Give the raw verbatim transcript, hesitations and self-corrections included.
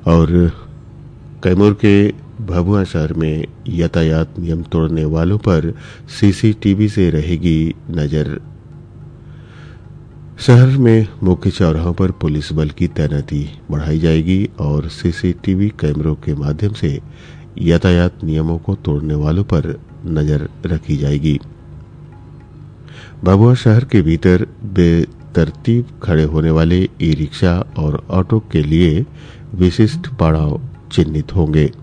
और कैमूर के भभुआ शहर में यातायात नियम तोड़ने वालों पर सीसीटीवी से रहेगी नजर। शहर में मुख्य चौराहों पर पुलिस बल की तैनाती बढ़ाई जाएगी और सीसीटीवी कैमरों के माध्यम से यातायात नियमों को तोड़ने वालों पर नजर रखी जाएगी। भभुआ शहर के भीतर बेतरतीब खड़े होने वाले ई रिक्शा और ऑटो के लिए विशिष्ट पड़ाव चिन्हित होंगे।